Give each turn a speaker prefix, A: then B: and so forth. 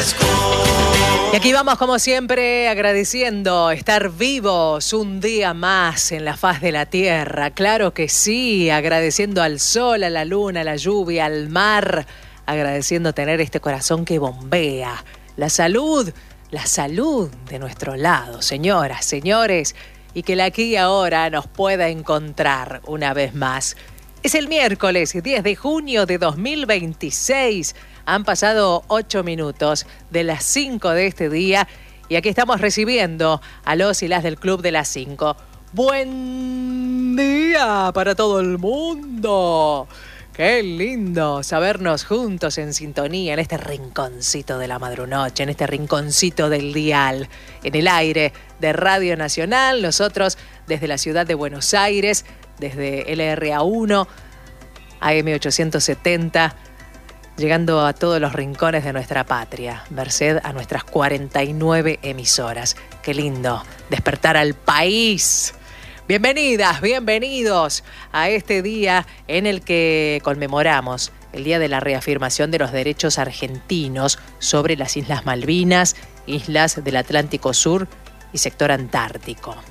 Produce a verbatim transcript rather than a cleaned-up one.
A: Y aquí vamos como siempre agradeciendo estar vivos un día más en la faz de la tierra. Claro que sí, agradeciendo al sol, a la luna, a la lluvia, al mar, agradeciendo tener este corazón que bombea. La salud, la salud de nuestro lado, señoras, señores, y que la aquí y ahora nos pueda encontrar una vez más. Es el miércoles diez de junio de dos mil veintiséis. Han pasado ocho minutos de las cinco de este día y aquí estamos recibiendo a los y las del Club de las cinco. ¡Buen día para todo el mundo! ¡Qué lindo sabernos juntos en sintonía en este rinconcito de la madrunoche, en este rinconcito del dial, en el aire de Radio Nacional! Nosotros desde la ciudad de Buenos Aires, desde L R A uno, A M ochocientos setenta, llegando a todos los rincones de nuestra patria, merced a nuestras cuarenta y nueve emisoras. ¡Qué lindo despertar al país! Bienvenidas, bienvenidos a este día en el que conmemoramos el Día de la Reafirmación de los Derechos Argentinos sobre las Islas Malvinas, islas del Atlántico Sur y sector Antártico.